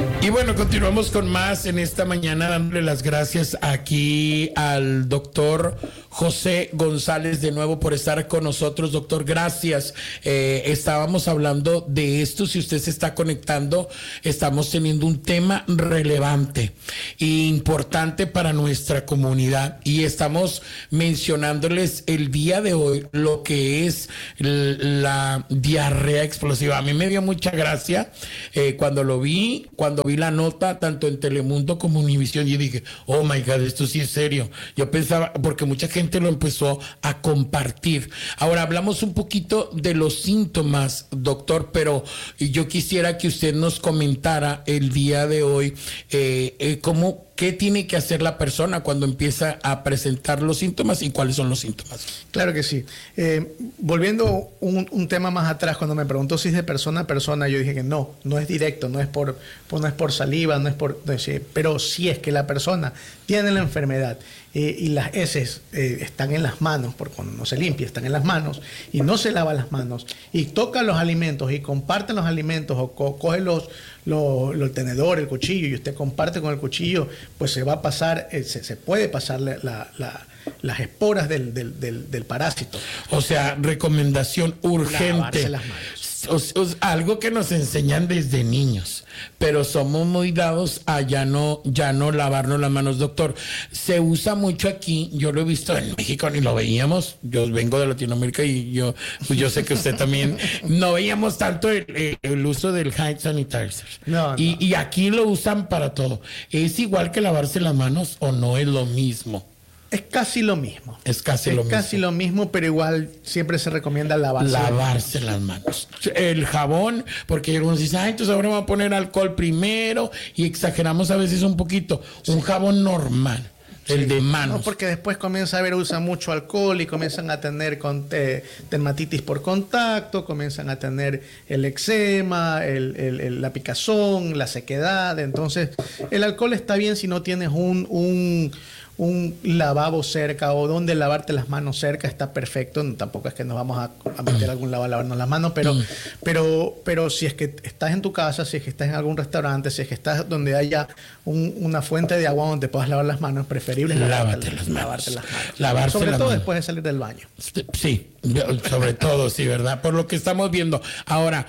Y bueno, continuamos con más en esta mañana, dándole las gracias aquí al doctor José González de nuevo por estar con nosotros. Doctor, gracias. Estábamos hablando de esto, si usted se está conectando, estamos teniendo un tema relevante e importante para nuestra comunidad y estamos mencionándoles el día de hoy lo que es la diarrea explosiva. A mí me dio mucha gracia cuando vi la nota tanto en Telemundo como en Univisión. Yo dije, oh my God, esto sí es serio. Yo pensaba, porque mucha gente lo empezó a compartir. Ahora hablamos un poquito de los síntomas, doctor, pero yo quisiera que usted nos comentara el día de hoy ¿qué tiene que hacer la persona cuando empieza a presentar los síntomas y cuáles son los síntomas? Claro que sí. Volviendo un tema más atrás, cuando me preguntó si es de persona a persona, yo dije que no es directo, no es por saliva, pero sí es que la persona tiene la enfermedad y las heces están en las manos, porque cuando no se limpia, están en las manos y no se lava las manos y toca los alimentos y comparte los alimentos o coge el tenedor, el cuchillo y usted comparte con el cuchillo, pues se va a pasar, se puede pasar las esporas del parásito. O sea, recomendación urgente. Lavarse las manos. Algo que nos enseñan desde niños, pero somos muy dados a ya no lavarnos las manos, doctor. Se usa mucho aquí, yo lo he visto en México, ni lo veíamos. Yo vengo de Latinoamérica y yo sé que usted también. No veíamos tanto el uso del hand sanitizer. No. Y aquí lo usan para todo. ¿Es igual que lavarse las manos o no es lo mismo? Es casi lo mismo. Es casi lo mismo, pero igual siempre se recomienda lavarse las manos. El jabón, porque algunos dicen, entonces ahora vamos a poner alcohol primero y exageramos a veces un poquito. Sí. Un jabón normal. El de manos. No, porque después comienza a usa mucho alcohol y comienzan a tener dermatitis por contacto, comienzan a tener el eczema, la picazón, la sequedad. Entonces, el alcohol está bien si no tienes un lavabo cerca o donde lavarte las manos cerca, está perfecto. No, tampoco es que nos vamos a meter a algún lado a lavarnos las manos, pero si es que estás en tu casa, si es que estás en algún restaurante, si es que estás donde haya una fuente de agua donde puedas lavar las manos, preferible lavarte las manos. Sobre todo después de salir del baño. Sí, sobre todo, sí, ¿verdad? Por lo que estamos viendo. Ahora,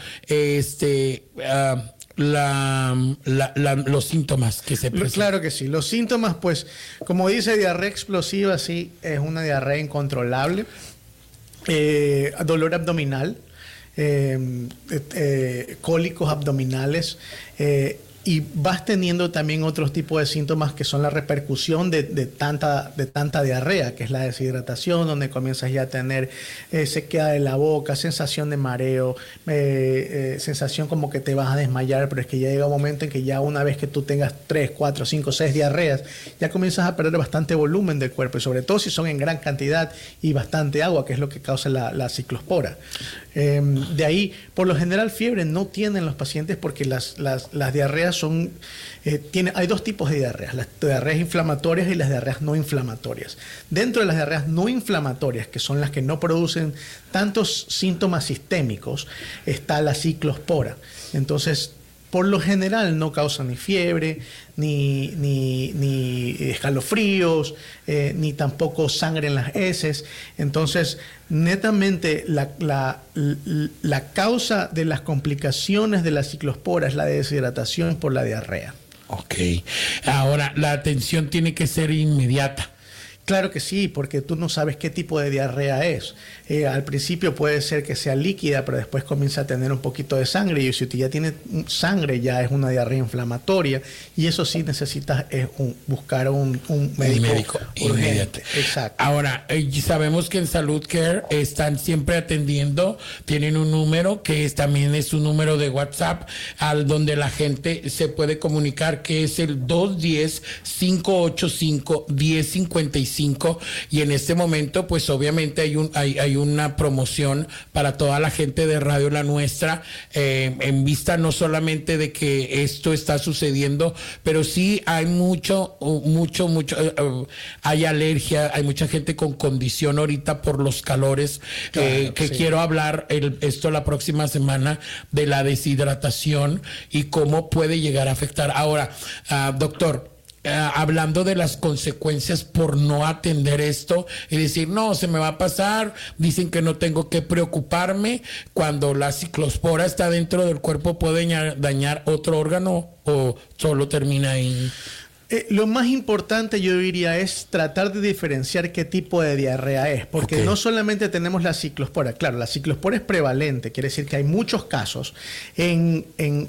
los síntomas que se presentan. Claro que sí. Los síntomas, pues, como dice diarrea explosiva, sí, es una diarrea incontrolable, dolor abdominal, cólicos abdominales, y vas teniendo también otros tipos de síntomas que son la repercusión de tanta diarrea, que es la deshidratación, donde comienzas ya a tener sequedad de la boca, sensación de mareo, sensación como que te vas a desmayar, pero es que ya llega un momento en que ya una vez que tú tengas 3, 4, 5, 6 diarreas, ya comienzas a perder bastante volumen del cuerpo, y sobre todo si son en gran cantidad y bastante agua, que es lo que causa la ciclospora. De ahí, por lo general, fiebre no tienen los pacientes porque las diarreas son... hay dos tipos de diarreas, las diarreas inflamatorias y las diarreas no inflamatorias. Dentro de las diarreas no inflamatorias, que son las que no producen tantos síntomas sistémicos, está la ciclospora. Entonces, por lo general no causan ni fiebre, ni escalofríos, ni tampoco sangre en las heces. Entonces, netamente la causa de las complicaciones de la ciclospora es la deshidratación por la diarrea. Ok. Ahora, la atención tiene que ser inmediata. Claro que sí, porque tú no sabes qué tipo de diarrea es. Al principio puede ser que sea líquida, pero después comienza a tener un poquito de sangre, y si usted ya tiene sangre, ya es una diarrea inflamatoria, y eso sí necesitas buscar un médico urgente. Exacto. Ahora, sabemos que en Salud Care están siempre atendiendo, tienen un número que también es un número de WhatsApp, al donde la gente se puede comunicar, que es el 210-585-1055. 55, y en este momento pues obviamente hay una promoción para toda la gente de Radio La Nuestra, en vista no solamente de que esto está sucediendo, pero sí hay mucho, hay alergia, hay mucha gente con condición ahorita por los calores, que sí. Quiero hablar esto la próxima semana de la deshidratación y cómo puede llegar a afectar. Ahora, doctor, hablando de las consecuencias por no atender esto y decir, no, se me va a pasar, dicen que no tengo que preocuparme, cuando la ciclospora está dentro del cuerpo, ¿puede dañar otro órgano o solo termina ahí? Lo más importante, yo diría, es tratar de diferenciar qué tipo de diarrea es, porque no solamente tenemos la ciclospora. Claro, la ciclospora es prevalente, quiere decir que hay muchos casos en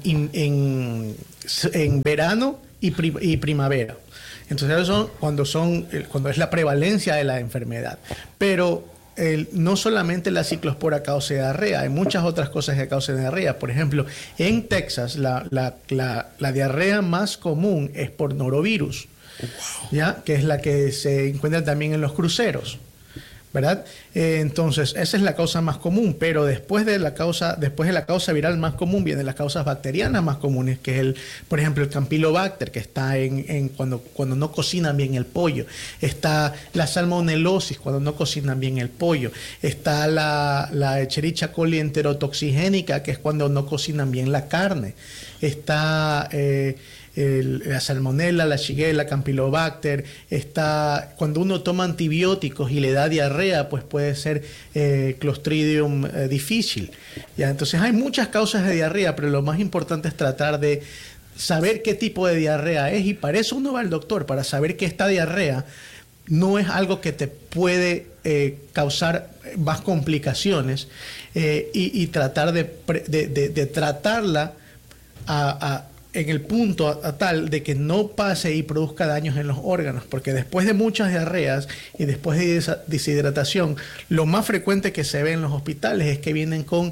verano y primavera. Entonces, eso cuando es la prevalencia de la enfermedad. Pero no solamente la ciclospora causa diarrea, hay muchas otras cosas que causan diarrea. Por ejemplo, en Texas la diarrea más común es por norovirus, ¿ya? Que es la que se encuentra también en los cruceros, ¿verdad? Entonces, esa es la causa más común, pero después de la causa viral más común vienen las causas bacterianas más comunes, que es por ejemplo, el Campylobacter, que está cuando no cocinan bien el pollo. Está la salmonelosis, cuando no cocinan bien el pollo. Está la Escherichia coli enterotoxigénica, que es cuando no cocinan bien la carne. Está la salmonella, la shigella, Campylobacter. Está cuando uno toma antibióticos y le da diarrea, pues puede ser Clostridium difficile. ¿Ya? Entonces hay muchas causas de diarrea, pero lo más importante es tratar de saber qué tipo de diarrea es, y para eso uno va al doctor, para saber que esta diarrea no es algo que te puede causar más complicaciones, y tratar de tratarla en el punto a tal de que no pase y produzca daños en los órganos, porque después de muchas diarreas y después de deshidratación, lo más frecuente que se ve en los hospitales es que vienen con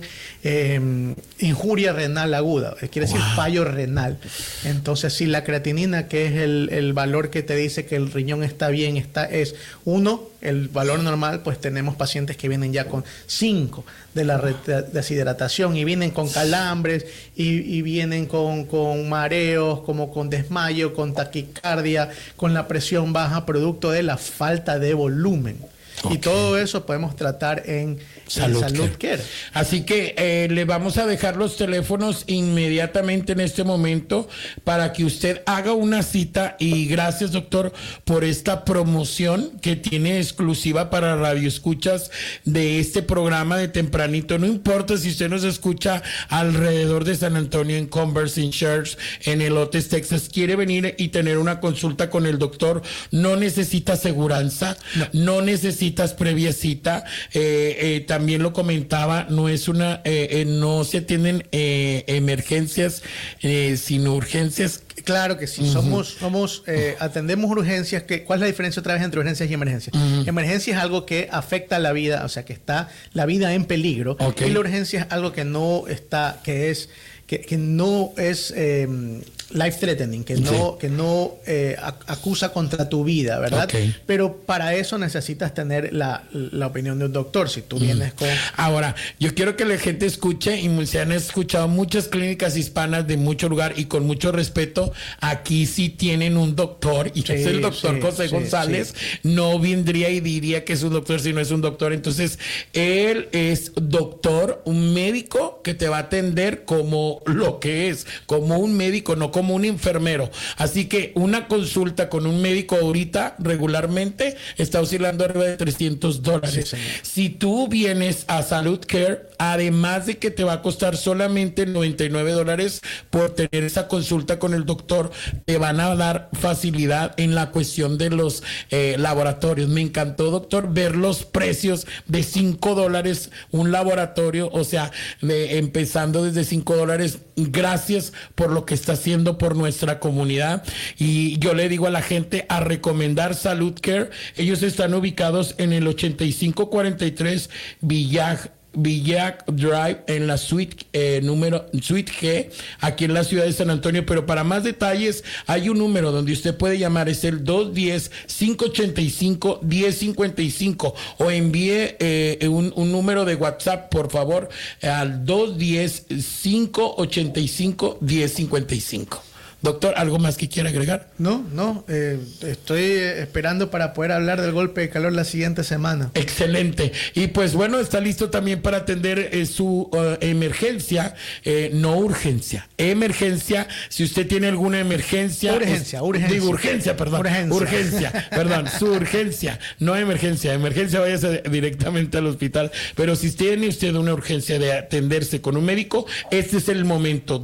injuria renal aguda, quiere decir fallo renal. Entonces, si la creatinina, que es el valor que te dice que el riñón está bien, es 1, el valor normal, pues tenemos pacientes que vienen ya con 5 de la deshidratación, y vienen con calambres y vienen con mareos, como con desmayo, con taquicardia, con la presión baja, producto de la falta de volumen. Y todo eso podemos tratar en Salud Care. Así que le vamos a dejar los teléfonos inmediatamente en este momento para que usted haga una cita. Y gracias, doctor, por esta promoción que tiene exclusiva para radioescuchas de este programa de tempranito. No importa si usted nos escucha alrededor de San Antonio, en Converse, en Church, en Elotes, Texas, quiere venir y tener una consulta con el doctor. No necesita aseguranza, no necesitas previa cita. También lo comentaba, no se atienden emergencias, sino urgencias. Claro que sí, atendemos urgencias. ¿Cuál es la diferencia otra vez entre urgencias y emergencias? Emergencia es algo que afecta la vida, o sea, que está la vida en peligro. Y la urgencia es algo que no está, que no es life threatening, que no acusa contra tu vida, ¿verdad? Pero para eso necesitas tener la opinión de un doctor. Si tú vienes con... Ahora, yo quiero que la gente escuche, y se han escuchado muchas clínicas hispanas de mucho lugar y con mucho respeto. Aquí sí tienen un doctor, y es el doctor José González. No vendría y diría que es un doctor si no es un doctor. Entonces, él es doctor, un médico que te va a atender como lo que es, como un médico, no como un enfermero. Así que una consulta con un médico ahorita regularmente está oscilando arriba de $300. Si tú vienes a Salud Care, además de que te va a costar solamente $99 por tener esa consulta con el doctor, te van a dar facilidad en la cuestión de los laboratorios. Me encantó, doctor, ver los precios de $5 un laboratorio, o sea, empezando desde $5. Gracias por lo que está haciendo por nuestra comunidad. Y yo le digo a la gente a recomendar Salud Care. Ellos están ubicados en el 8543 Village Villac Drive en la suite G, aquí en la ciudad de San Antonio. Pero para más detalles hay un número donde usted puede llamar, es el 210-585-1055, o envíe un número de WhatsApp, por favor, al 210-585-1055. Doctor, ¿algo más que quiera agregar? No, estoy esperando para poder hablar del golpe de calor la siguiente semana. Excelente. Y pues bueno, está listo también para atender su emergencia, no urgencia. Emergencia, si usted tiene alguna emergencia. Urgencia, perdón, su urgencia, no emergencia. Emergencia, váyase directamente al hospital. Pero si tiene usted una urgencia de atenderse con un médico, este es el momento.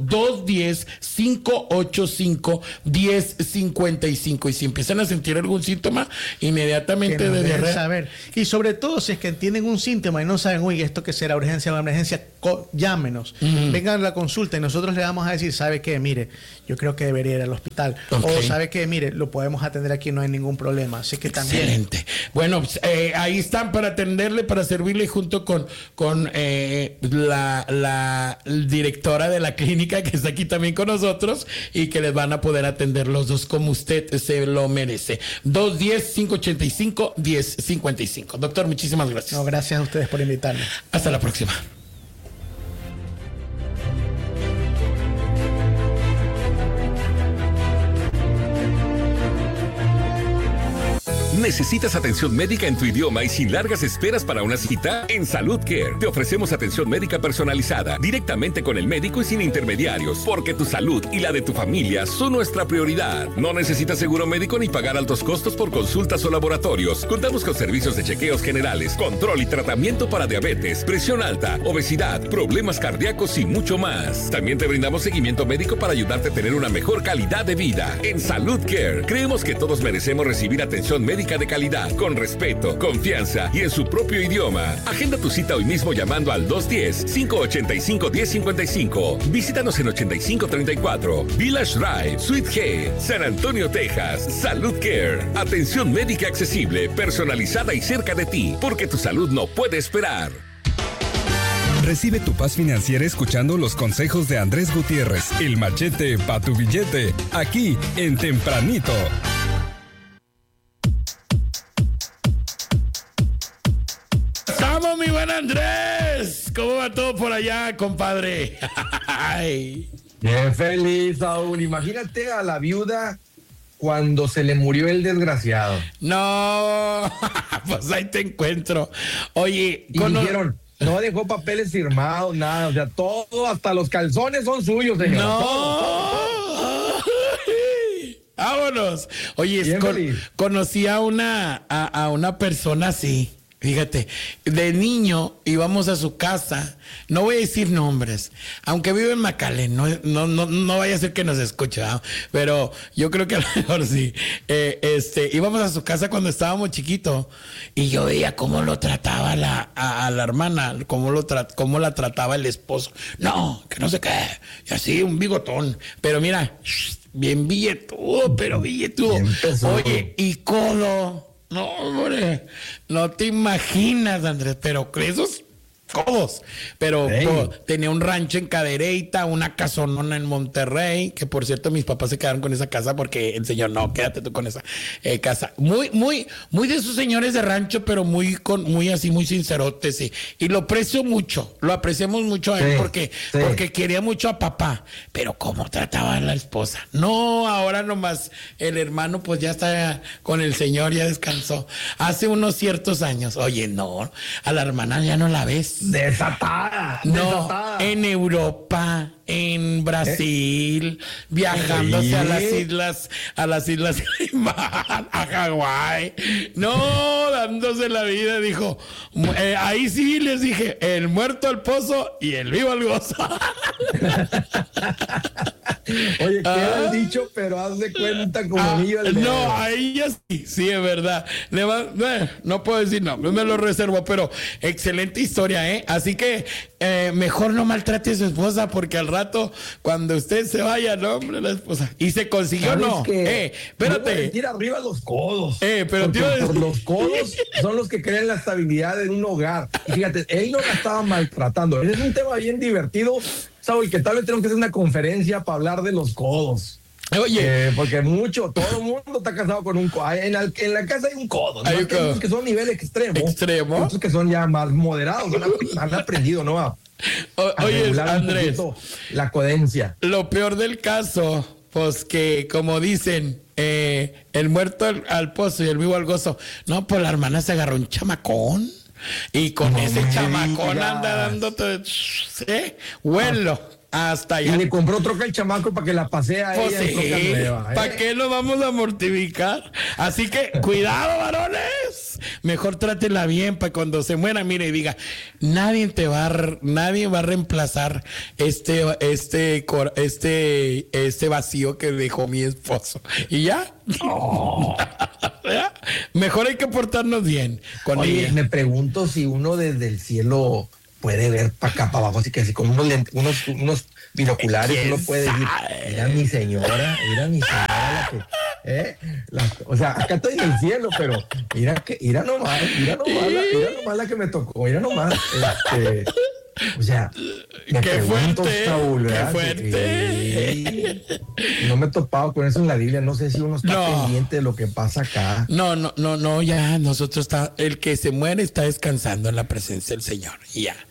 210-585-1055. Y si empiezan a sentir algún síntoma, inmediatamente de diarrea. Saber. Y sobre todo, si es que tienen un síntoma y no saben, uy, esto que será urgencia o emergencia, llámenos. Vengan a la consulta y nosotros le vamos a decir, ¿sabe qué? Mire, yo creo que debería ir al hospital. Okay. O ¿sabe qué? Mire, lo podemos atender aquí, no hay ningún problema. Así que también. Excelente. Bueno, pues, ahí están para atenderle, para servirle junto con la directora de la clínica que está aquí también con nosotros y que les van a poder atender los dos como usted se lo merece. 210-585-1055. Doctor, muchísimas gracias. No, gracias a ustedes por invitarme. Hasta la próxima. ¿Necesitas atención médica en tu idioma y sin largas esperas para una cita? En Salud Care te ofrecemos atención médica personalizada, directamente con el médico y sin intermediarios, porque tu salud y la de tu familia son nuestra prioridad. No necesitas seguro médico ni pagar altos costos por consultas o laboratorios. Contamos con servicios de chequeos generales, control y tratamiento para diabetes, presión alta, obesidad, problemas cardíacos y mucho más. También te brindamos seguimiento médico para ayudarte a tener una mejor calidad de vida. En Salud Care creemos que todos merecemos recibir atención médica de calidad, con respeto, confianza y en su propio idioma. Agenda tu cita hoy mismo llamando al 210-585-1055. Visítanos en 8534 Village Drive, Suite G, San Antonio, Texas. Salud Care. Atención médica accesible, personalizada y cerca de ti, porque tu salud no puede esperar. Recibe tu paz financiera escuchando los consejos de Andrés Gutiérrez, el machete pa' tu billete, aquí en Tempranito. ¡Vamos, mi buen Andrés! ¿Cómo va todo por allá, compadre? Bien feliz, Saúl. Imagínate a la viuda cuando se le murió el desgraciado. No, pues ahí te encuentro. Oye, y dijeron, no dejó papeles firmados, nada. O sea, todo, hasta los calzones son suyos, señor. No. Todo. Vámonos. Oye, conocí a una persona así. Fíjate, de niño íbamos a su casa, no voy a decir nombres, aunque vive en McAllen, no vaya a ser que nos escuche, ¿no? Pero yo creo que a lo mejor sí. Íbamos a su casa cuando estábamos chiquitos y yo veía cómo lo trataba a la hermana, cómo la trataba el esposo. No, que no sé qué, y así un bigotón, pero mira, bien billetudo, Oye, y codo. No, hombre, no te imaginas, Andrés, pero esos codos. Pero tenía un rancho en Cadereyta, una casonona en Monterrey, que por cierto mis papás se quedaron con esa casa porque el señor, no, quédate tú con esa casa. Muy de esos señores de rancho, pero muy así, muy sincerotes, y lo aprecio mucho, lo apreciamos mucho a él porque quería mucho a papá, pero cómo trataba a la esposa. No, ahora nomás el hermano pues ya está con el señor, ya descansó. Hace unos ciertos años, oye, no, a la hermana ya no la ves. Desatada. En Europa, en Brasil, viajando hacia a las islas Caimán, a Hawái. No, dándose la vida, dijo. Ahí sí les dije, el muerto al pozo y el vivo al gozo. Oye, queda el dicho, pero haz de cuenta como mío el dedo. No, ahí ya sí, es verdad. No puedo decir no, me lo reservo, pero excelente historia, ¿eh? Así que mejor no maltrate a su esposa porque al rato rato, cuando usted se vaya, no, hombre, la esposa. Y se consiguió, no. Espérate. Tira arriba los codos. Pero tío, por los codos son los que crean la estabilidad en un hogar. Y fíjate, él no la estaba maltratando. Ese es un tema bien divertido, Saúl, que tal vez tenemos que hacer una conferencia para hablar de los codos. Oye, porque todo el mundo está casado con un codo. En la casa hay un codo. Hay unos que son nivel extremo. Otros que son ya más moderados. Han aprendido, ¿no? Oye, Andrés, la codencia. Lo peor del caso, pues que como dicen, el muerto al pozo y el vivo al gozo. No, pues la hermana se agarró un chamacón. Y con ese chamacón anda dándote, vuelo. Hasta allá. Y le compró troca el chamaco para que la pasee a pues ella en troca nueva. ¿Para qué lo vamos a mortificar? Así que, cuidado, varones. Mejor trátela bien para cuando se muera, mire y diga, nadie va a reemplazar este vacío que dejó mi esposo. Y ya. Oh. Mejor hay que portarnos bien. Oye, me pregunto si uno desde el cielo puede ver para acá, para abajo, así que así con unos binoculares uno puede decir, mira mi señora la que, o sea, acá estoy en el cielo, pero mira nomás la que me tocó, mira nomás, o sea, qué fuerte, Saúl, qué fuerte. No me he topado con eso en la Biblia, no sé si uno está pendiente de lo que pasa acá. No, ya nosotros el que se muere está descansando en la presencia del Señor, y ya.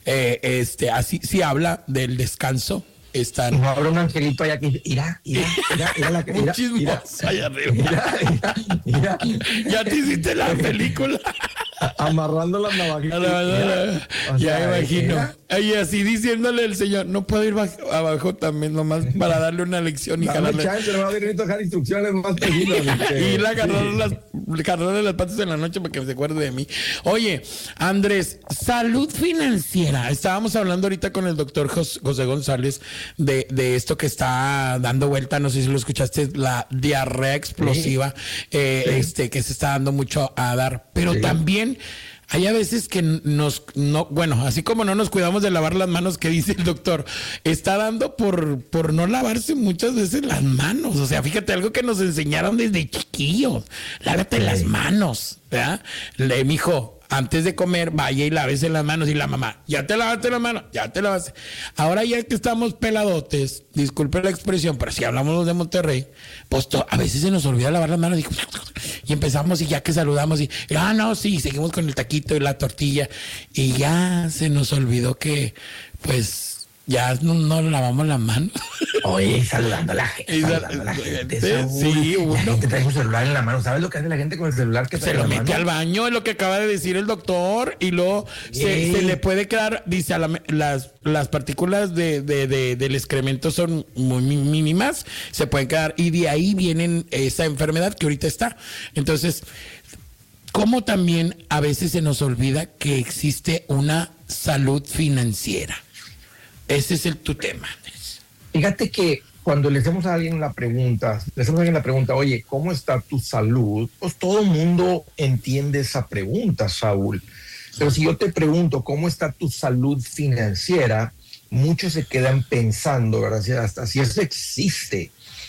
Así sí habla del descanso. No habrá un angelito allá que dice, mira la que mira, allá arriba. Mira. Ya te hiciste la película. Amarrando las navajitas. Ya imagino. Y así diciéndole el Señor, no puedo ir abajo también, nomás para darle una lección y jalarle. No va a venir a dejar instrucciones más precisas. Y la agarrarle las patas en la noche para que se acuerde de mí. Oye, Andrés, salud financiera. Estábamos hablando ahorita con el doctor José González de esto que está dando vuelta, no sé si lo escuchaste, la diarrea explosiva, que se está dando mucho a dar, pero también hay a veces que así como no nos cuidamos de lavar las manos, que dice el doctor, está dando por no lavarse muchas veces las manos. O sea, fíjate, algo que nos enseñaron desde chiquillos, lávate las manos, ¿verdad? Mijo, antes de comer, vaya y lávese las manos. Y la mamá, ya te lavaste las manos, ya te lavaste. Ahora ya que estamos peladotes, disculpe la expresión, pero si hablamos los de Monterrey, pues a veces se nos olvida lavar las manos y empezamos y ya que saludamos y seguimos con el taquito y la tortilla y ya se nos olvidó que pues ya no lavamos las manos. Oye, saludando a la gente. Sí, uno. La gente trae un celular en la mano. ¿Sabes lo que hace la gente con el celular? Que se lo mete al baño, es lo que acaba de decir el doctor, y luego se le puede quedar, dice, las partículas del excremento son muy mínimas, se pueden quedar, y de ahí vienen esa enfermedad que ahorita está. Entonces, como también a veces se nos olvida que existe una salud financiera. Ese es tu tema. Fíjate que cuando le hacemos a alguien la pregunta, oye, ¿cómo está tu salud? Pues todo el mundo entiende esa pregunta, Saúl. Pero si yo te pregunto, ¿cómo está tu salud financiera? Muchos se quedan pensando, ¿verdad? Hasta si eso existe.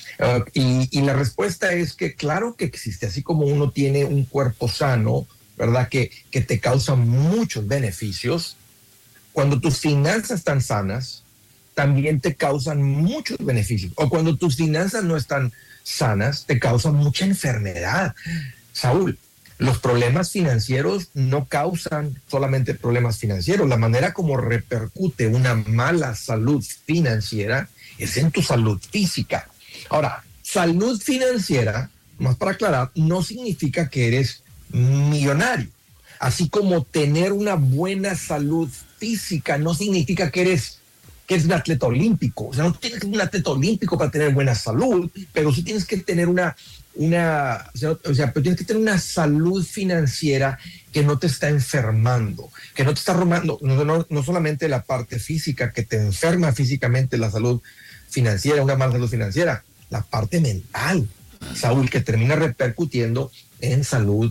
Y la respuesta es que claro que existe. Así como uno tiene un cuerpo sano, ¿verdad? Que te causa muchos beneficios. Cuando tus finanzas están sanas, también te causan muchos beneficios. O cuando tus finanzas no están sanas, te causan mucha enfermedad. Saúl, los problemas financieros no causan solamente problemas financieros. La manera como repercute una mala salud financiera es en tu salud física. Ahora, salud financiera, más para aclarar, no significa que eres millonario. Así como tener una buena salud física no significa que eres un atleta olímpico. O sea, no tienes que ser un atleta olímpico para tener buena salud, pero sí tienes que tener pero tienes que tener una salud financiera que no te está enfermando, que no te está robando, no solamente la parte física que te enferma físicamente, la salud financiera, una mala salud financiera, la parte mental, Saúl, que termina repercutiendo en salud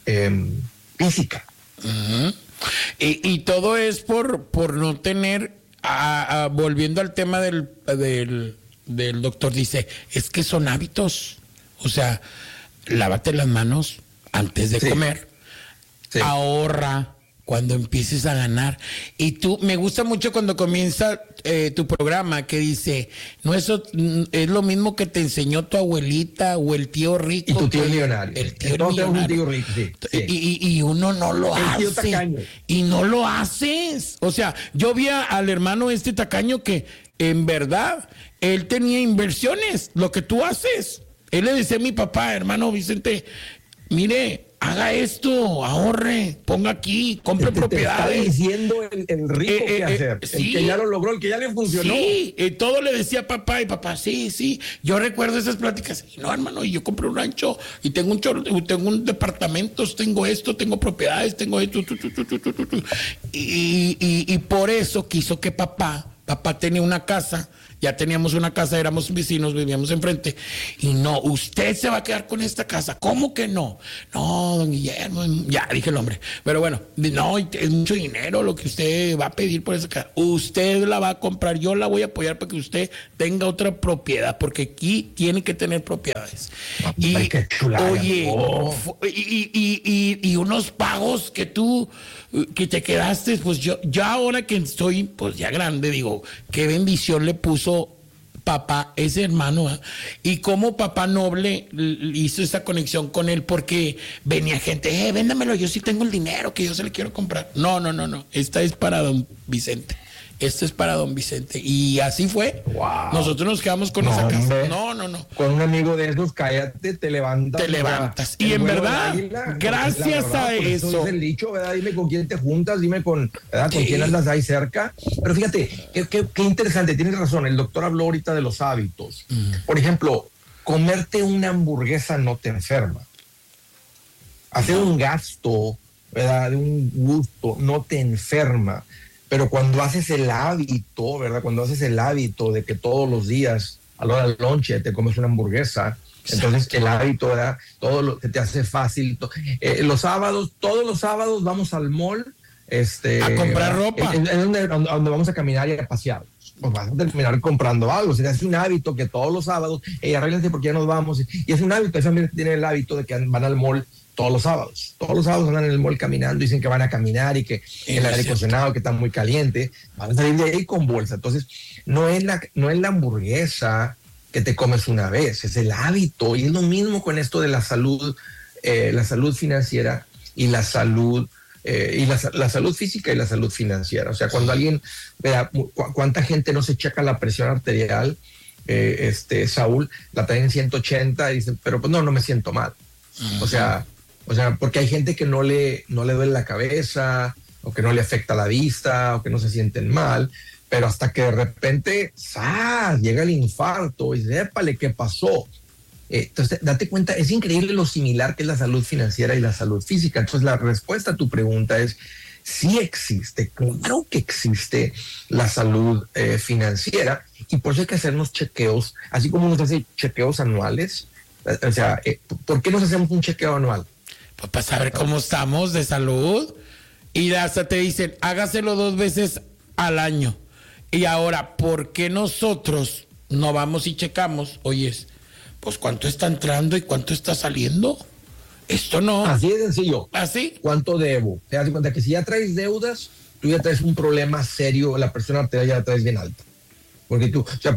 física. Uh-huh. Y todo es por no tener volviendo al tema del doctor, dice, es que son hábitos. O sea, lávate las manos antes de comer. Sí. Ahorra cuando empieces a ganar. Y tú, me gusta mucho cuando comienza tu programa, que dice, no, eso es lo mismo que te enseñó tu abuelita o el tío rico. Y tu tío millonario. El tío millonario. Un tío rico, sí. Y uno no lo hace. Y no lo haces. O sea, yo vi al hermano tacaño que, en verdad, él tenía inversiones, lo que tú haces. Él le decía a mi papá, hermano Vicente, mire, haga esto, ahorre, ponga aquí, compre propiedades. Te está diciendo el rico qué hacer, sí, el que ya lo logró, el que ya le funcionó. Sí, todo le decía a papá, y papá, sí, yo recuerdo esas pláticas. No, hermano, y yo compré un rancho, y tengo un departamento, tengo esto, tengo propiedades, tengo esto, y por eso quiso que papá tenía una casa. Ya teníamos una casa, éramos vecinos, vivíamos enfrente. Y no, usted se va a quedar con esta casa. ¿Cómo que no? No, don Guillermo, ya dije el nombre. Pero bueno, no, es mucho dinero lo que usted va a pedir por esa casa. Usted la va a comprar, yo la voy a apoyar para que usted tenga otra propiedad, porque aquí tiene que tener propiedades. Ay, qué chulada. Oye, y unos pagos que te quedaste, pues yo ahora que estoy pues ya grande, digo, qué bendición le puso papá, ese hermano, y cómo papá noble hizo esa conexión con él, porque venía gente, véndamelo, yo sí tengo el dinero que yo se le quiero comprar. No, esta es para don Vicente. Esto es para don Vicente. Y así fue. Wow. Nosotros nos quedamos con esa casa. No. Con un amigo de esos, cállate, te levantas. Y en verdad, gracias a eso. Es el dicho, ¿verdad? Dime con quién te juntas, dime con quién andas ahí cerca. Pero fíjate, qué interesante, tienes razón. El doctor habló ahorita de los hábitos. Por ejemplo, comerte una hamburguesa no te enferma. Hacer un gasto, ¿verdad? De un gusto no te enferma. Pero cuando haces el hábito, ¿verdad? Cuando haces el hábito de que todos los días a la hora del lonche te comes una hamburguesa, entonces el hábito, ¿verdad? Se te hace fácil. Todos los sábados vamos al mall. A comprar ropa. Es donde vamos a caminar y a pasear. Pues vas a terminar comprando algo. Se te hace un hábito que todos los sábados, arréglense porque ya nos vamos. Y es un hábito. Esa familia tiene el hábito de que van al mall todos los sábados. Todos los sábados andan en el mall caminando, dicen que van a caminar y que el aire acondicionado que está muy caliente, van a salir de ahí con bolsa. Entonces, no es la hamburguesa que te comes una vez, es el hábito. Y es lo mismo con esto de la salud financiera y la salud la salud física y la salud financiera. O sea, cuando alguien, vea, cuánta gente no se checa la presión arterial, Saúl, la traen en 180 y dicen, pero pues no me siento mal. O sea, porque hay gente que no le duele la cabeza, o que no le afecta la vista, o que no se sienten mal, pero hasta que de repente, llega el infarto y dice, épale, ¿qué pasó? Entonces, date cuenta, es increíble lo similar que es la salud financiera y la salud física. Entonces, la respuesta a tu pregunta es, sí existe, claro que existe la salud financiera, y por eso hay que hacernos chequeos, así como nos hace chequeos anuales. O sea, ¿por qué nos hacemos un chequeo anual? Pues para saber cómo estamos de salud. Y hasta te dicen, hágaselo 2 veces al año. Y ahora, ¿por qué nosotros no vamos y checamos? Oyes, pues ¿cuánto está entrando y cuánto está saliendo? Esto no. Así de sencillo. ¿Así? ¿Cuánto debo? Te das cuenta que si ya traes deudas, tú ya traes un problema serio, la presión arterial ya la traes bien alta. Porque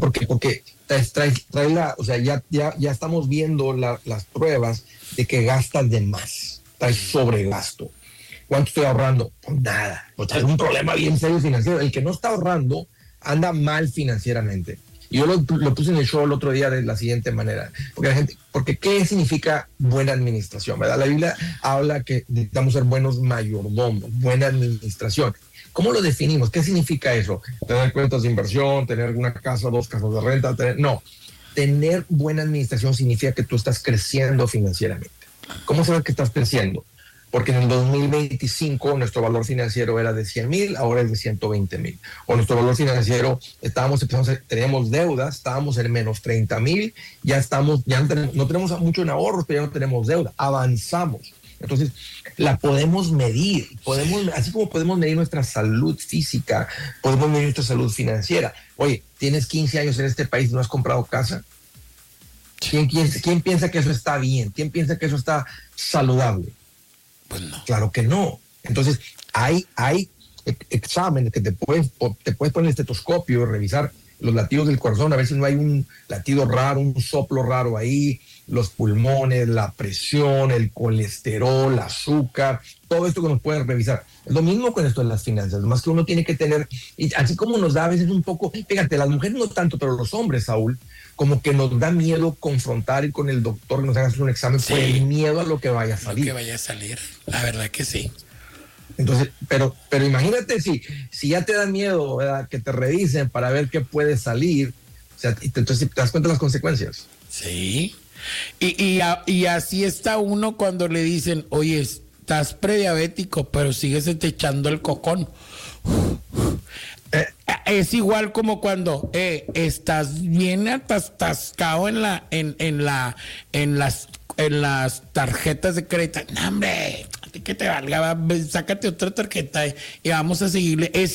traes ya estamos viendo las pruebas de que gastas de más, traes sobregasto. ¿Cuánto estoy ahorrando? Pues nada. Pues traes un problema bien serio financiero. El que no está ahorrando anda mal financieramente. Y yo lo puse en el show el otro día de la siguiente manera. Porque ¿qué significa buena administración? ¿Verdad? La Biblia habla que necesitamos ser buenos mayordomos, buena administración. ¿Cómo lo definimos? ¿Qué significa eso? Tener cuentas de inversión, tener una casa, 2 casas de renta. No. Tener buena administración significa que tú estás creciendo financieramente. ¿Cómo sabes que estás creciendo? Porque en el 2025 nuestro valor financiero era de 100,000, ahora es de 120,000. O nuestro valor financiero, teníamos deudas, estábamos en menos 30,000, no tenemos mucho en ahorros, pero ya no tenemos deuda, avanzamos. Entonces, la podemos medir, así como podemos medir nuestra salud física, podemos medir nuestra salud financiera. Oye, tienes 15 años en este país y no has comprado casa. ¿Quién piensa que eso está bien? ¿Quién piensa que eso está saludable? Pues no. Claro que no. Entonces, hay exámenes que te puedes poner el estetoscopio, revisar los latidos del corazón, a ver si no hay un latido raro, un soplo raro ahí, los pulmones, la presión, el colesterol, el azúcar, todo esto que nos pueden revisar. Es lo mismo con esto de las finanzas, más que uno tiene que tener, y así como nos da a veces un poco, fíjate, las mujeres no tanto, pero los hombres, Saúl, como que nos da miedo confrontar, ir con el doctor que nos haga un examen por el miedo a lo que vaya a salir. Lo que vaya a salir, la verdad que sí. Entonces, pero imagínate si ya te da miedo, ¿verdad?, que te revisen para ver qué puede salir, o sea, entonces te das cuenta de las consecuencias. Sí. Y así está uno cuando le dicen, oye, estás prediabético, pero sigues echando el cocón. Es igual como cuando estás bien atascado en las tarjetas de crédito. No, hombre, que te valga, sácate otra tarjeta y vamos a seguirle. Es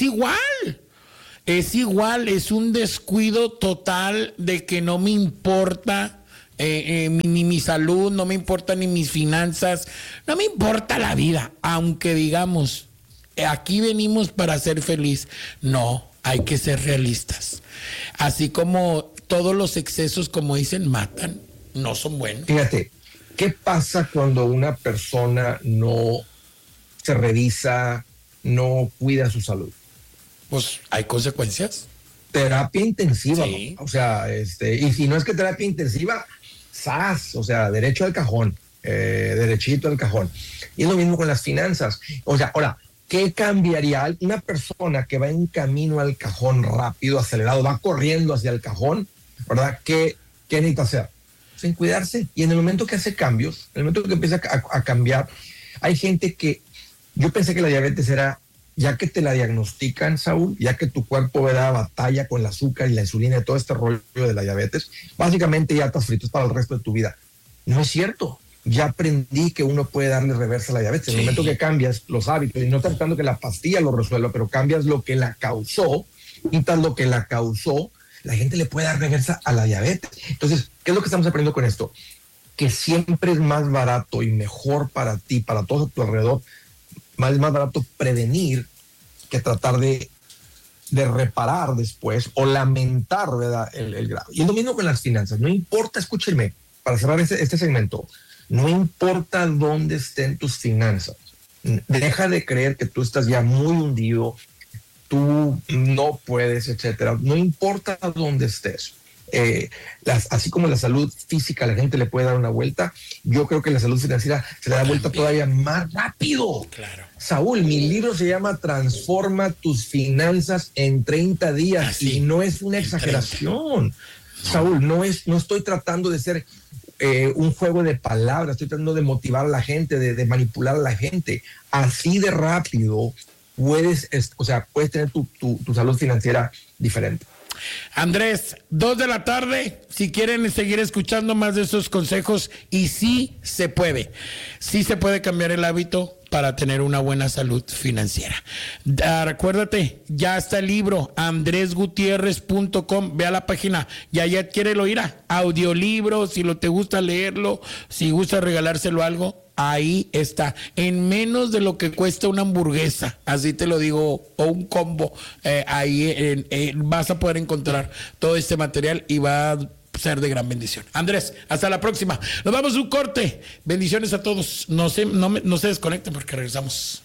igual, es un descuido total de que no me importa ni mi salud, no me importa ni mis finanzas, no me importa la vida, aunque digamos, aquí venimos para ser feliz. No, hay que ser realistas. Así como todos los excesos, como dicen, matan, no son buenos. Fíjate, ¿qué pasa cuando una persona no se revisa, no cuida su salud? Pues hay consecuencias. Terapia intensiva, sí. ¿no? O sea, y si no es que terapia intensiva, ¡zas! O sea, derecho al cajón, derechito al cajón. Y es lo mismo con las finanzas. O sea, ahora, ¿qué cambiaría? Una persona que va en camino al cajón rápido, acelerado, va corriendo hacia el cajón, ¿verdad? ¿Qué necesita hacer? Sin cuidarse. Y en el momento que hace cambios, en el momento que empieza a cambiar, hay gente que, yo pensé que la diabetes era, ya que te la diagnostican, Saúl, ya que tu cuerpo da batalla con el azúcar y la insulina y todo este rollo de la diabetes, básicamente ya estás frito para el resto de tu vida. No es cierto. Ya aprendí que uno puede darle reversa a la diabetes. En el momento que cambias los hábitos, y no estás tratando que la pastilla lo resuelva, pero cambias lo que la causó, quitas lo que la causó, la gente le puede dar reversa a la diabetes. Entonces, ¿qué es lo que estamos aprendiendo con esto? Que siempre es más barato y mejor para ti, para todos a tu alrededor, es más barato prevenir que tratar de reparar después o lamentar, ¿verdad?, el grado. Y es lo mismo con las finanzas. No importa, escúchenme, para cerrar este segmento, no importa dónde estén tus finanzas. Deja de creer que tú estás ya muy hundido, tú no puedes, etcétera. No importa dónde estés. Así como la salud física a la gente le puede dar una vuelta, yo creo que la salud financiera se le da vuelta todavía más rápido. Claro. Saúl, mi libro se llama Transforma tus finanzas en 30 días y no es una exageración. Saúl, no estoy tratando de ser un juego de palabras, estoy tratando de motivar a la gente, de manipular a la gente. Así de rápido puedes tener tu salud financiera diferente. Andrés, 2 de la tarde, si quieren seguir escuchando más de esos consejos, y sí se puede cambiar el hábito para tener una buena salud financiera. Recuérdate, ya está el libro, andresgutierrez.com, ve a la página, ya adquiérelo, audiolibro, si te gusta leerlo, si gusta regalárselo algo, ahí está, en menos de lo que cuesta una hamburguesa, así te lo digo, o un combo, ahí vas a poder encontrar todo este material y va a ser de gran bendición. Andrés, hasta la próxima. Nos vamos a un corte. Bendiciones a todos. No se desconecten porque regresamos.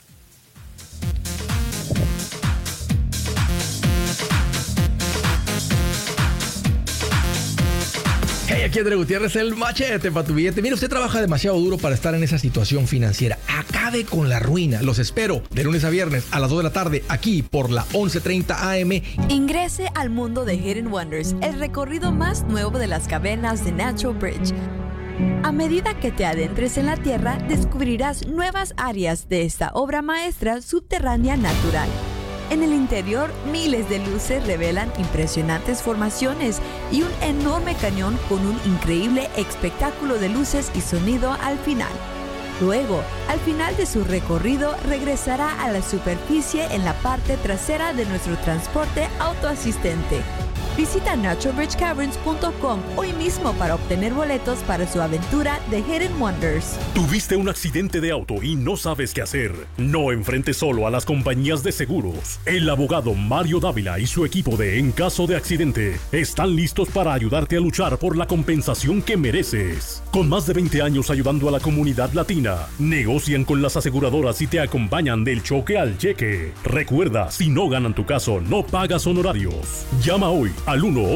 Hey, aquí Andrés Gutiérrez, el machete para tu billete. Mira, usted trabaja demasiado duro para estar en esa situación financiera. Acabe con la ruina. Los espero de lunes a viernes a las 2 de la tarde aquí por la 11:30 AM. Ingrese al mundo de Hidden Wonders, el recorrido más nuevo de las cavernas de Natural Bridge. A medida que te adentres en la tierra, descubrirás nuevas áreas de esta obra maestra subterránea natural. En el interior, miles de luces revelan impresionantes formaciones y un enorme cañón con un increíble espectáculo de luces y sonido al final. Luego, al final de su recorrido, regresará a la superficie en la parte trasera de nuestro transporte autoasistente. Visita naturalbridgecaverns.com hoy mismo para obtener boletos para su aventura de Hidden Wonders. ¿Tuviste un accidente de auto y no sabes qué hacer? No enfrentes solo a las compañías de seguros. El abogado Mario Dávila y su equipo de En Caso de Accidente están listos para ayudarte a luchar por la compensación que mereces. Con más de 20 años ayudando a la comunidad latina, negocian con las aseguradoras y te acompañan del choque al cheque. Recuerda, si no ganan tu caso, no pagas honorarios. Llama hoy al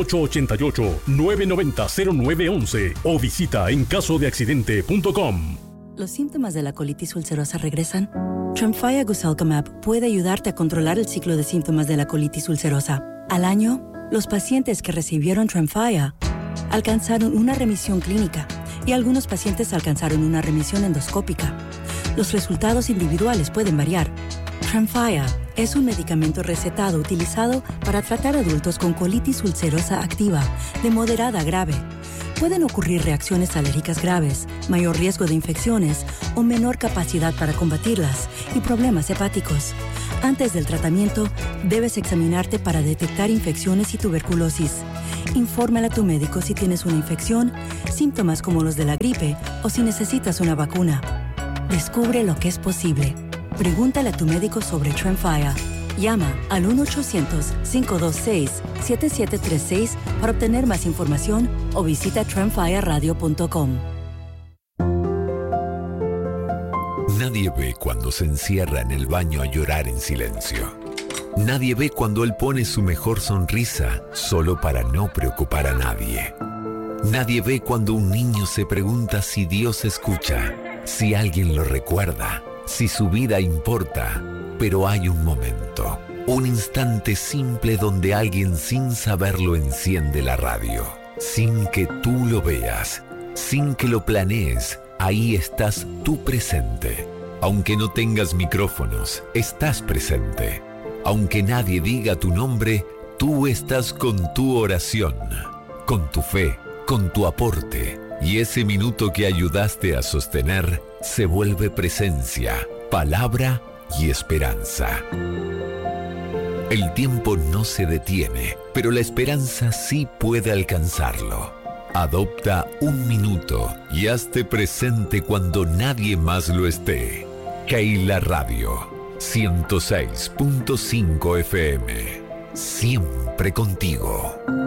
1-888-990-0911 o visita encasodeaccidente.com. ¿Los síntomas de la colitis ulcerosa regresan? Tremfya Guselkumab puede ayudarte a controlar el ciclo de síntomas de la colitis ulcerosa. Al año, los pacientes que recibieron Tremfya alcanzaron una remisión clínica y algunos pacientes alcanzaron una remisión endoscópica. Los resultados individuales pueden variar. Tremfya es un medicamento recetado utilizado para tratar adultos con colitis ulcerosa activa de moderada a grave. Pueden ocurrir reacciones alérgicas graves, mayor riesgo de infecciones o menor capacidad para combatirlas y problemas hepáticos. Antes del tratamiento, debes examinarte para detectar infecciones y tuberculosis. Infórmale a tu médico si tienes una infección, síntomas como los de la gripe o si necesitas una vacuna. Descubre lo que es posible. Pregúntale a tu médico sobre Tremfya. Llama al 1-800-526-7736 para obtener más información o visita tremfyaradio.com. Nadie ve cuando se encierra en el baño a llorar en silencio. Nadie ve cuando él pone su mejor sonrisa solo para no preocupar a nadie. Nadie ve cuando un niño se pregunta si Dios escucha, si alguien lo recuerda, si su vida importa. Pero hay un momento, un instante simple donde alguien sin saberlo enciende la radio. Sin que tú lo veas, sin que lo planees, ahí estás tú presente. Aunque no tengas micrófonos, estás presente. Aunque nadie diga tu nombre, tú estás con tu oración, con tu fe, con tu aporte. Y ese minuto que ayudaste a sostener se vuelve presencia, palabra y esperanza. El tiempo no se detiene, pero la esperanza sí puede alcanzarlo. Adopta un minuto y hazte presente cuando nadie más lo esté. Keila Radio 106.5 FM. Siempre contigo.